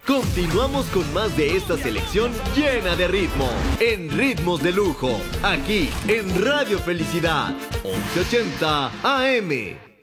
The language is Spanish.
Continuamos con más de esta selección llena de ritmo, en Ritmos de Lujo, aquí en Radio Felicidad, 1180 AM.